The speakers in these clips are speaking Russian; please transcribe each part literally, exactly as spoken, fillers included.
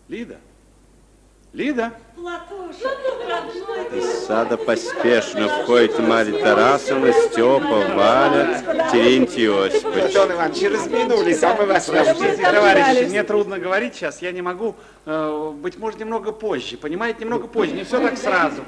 Лида? Лида? Платоша, Из сада поспешно входит Марья Тарасовна, Степа, Валя, Терентий Осипович. Платон Иванович, разминулись, а мы вас Подождите, товарищи, мне трудно говорить сейчас, я не могу, э, быть может, немного позже, понимаете, немного позже, не все так сразу.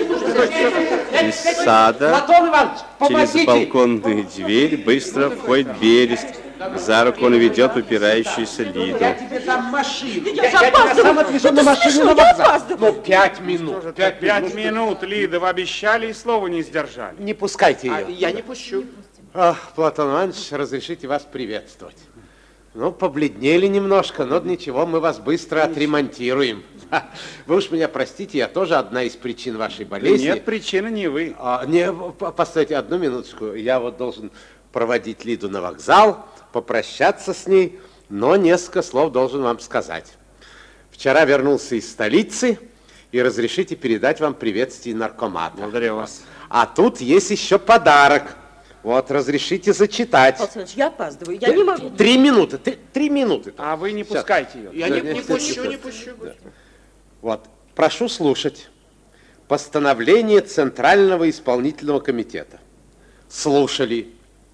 Из сада Платон Иванович, через помогите! балконную дверь быстро входит Берест. За руку он ведет упирающуюся Лиду. Я тебе дам машину. Я же опаздываю. сам отвезу на машине на вокзал. Ну, пять минут. Пять, пять минут, Лида, вы обещали и слова не сдержали. Не пускайте ее. А, я не пущу. Ах, Платон Иванович, разрешите вас приветствовать. Ну, побледнели немножко, но ничего, мы вас быстро отремонтируем. Вы уж меня простите, я тоже одна из причин вашей болезни. Нет, причина не вы. А, не, постойте одну минуточку. Я вот должен проводить Лиду на вокзал, попрощаться с ней, но несколько слов должен вам сказать. Вчера вернулся из столицы, и разрешите передать вам приветствие наркомата. Благодарю вас. А тут есть еще подарок. Вот, разрешите зачитать. Александр, я опаздываю, я не могу. Три минуты, три, три минуты. А вы не Сейчас. пускайте ее. Я Да, не, не не пустите. пущу, не пущу. Вот, прошу слушать. Постановление Центрального исполнительного комитета. Слушали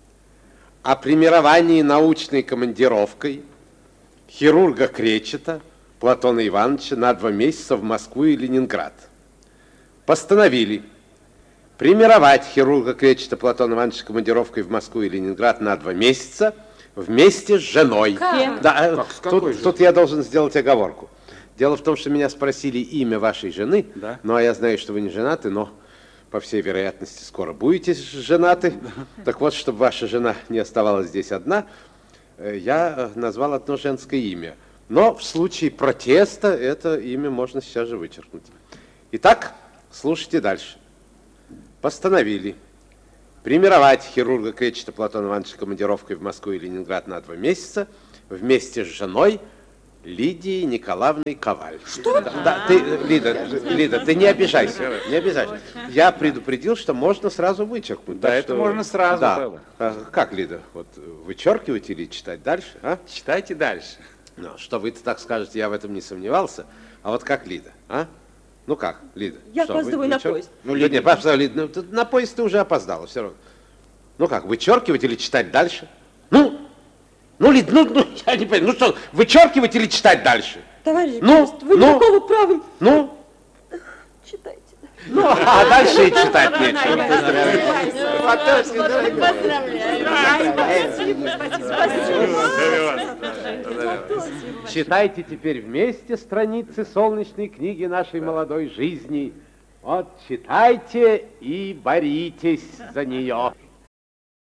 о премировании научной командировкой хирурга Кречета Платона Ивановича на два месяца в Москву и Ленинград. Постановили премировать хирурга Кречета Платона Ивановича командировкой в Москву и Ленинград на два месяца вместе с женой. Как? Да, э, Как, с какой тут, женой? тут я должен сделать оговорку. Дело в том, что меня спросили имя вашей жены, Да. ну а я знаю, что вы не женаты, но по всей вероятности скоро будете женаты. Так вот, чтобы ваша жена не оставалась здесь одна, э, я э, назвал одно женское имя. Но в случае протеста это имя можно сейчас же вычеркнуть. Итак, слушайте дальше. Постановили премировать хирурга Кречета Платона Ивановича командировкой в Москву и Ленинград на два месяца вместе с женой Лидией Николаевной Коваль. Что? Да, да, ты, Лида, Лида, ты не обижайся, не обижайся. Я предупредил, что можно сразу вычеркнуть. Да, так это что- можно сразу да. было. А как, Лида, вот вычеркивать или читать дальше? А? Читайте дальше. Ну, что вы-то так скажете, я в этом не сомневался. А вот как, Лида, а? Ну как, Лида? Я что, опаздываю на вычер- поезд. Ну, Лида, нет, пожалуйста, Лида, ну, ты- на поезд ты уже опоздала, все равно. Ну как, вычеркивать или читать дальше? Ну, ну, Лида, ну, ну, я не понимаю, ну что, вычеркивать или читать дальше? Товарищ Ну, гость, вы ну. никакого права... Ну, Читайте. ну, а дальше и читать нечего. Читайте теперь вместе страницы солнечной книги нашей молодой жизни. Вот, читайте и боритесь за нее.